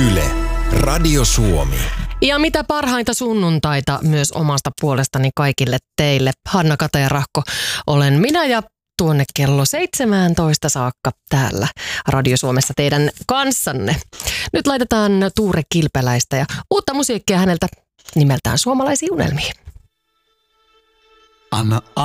Yle, Radio Suomi. Ja mitä parhainta sunnuntaita myös omasta puolestani kaikille teille. Hanna Katajärahko olen minä ja tuonne kello 17 saakka täällä Radio Suomessa teidän kanssanne. Nyt laitetaan Tuure Kilpeläistä ja uutta musiikkia häneltä nimeltään Suomalaisiin unelmiin. Anna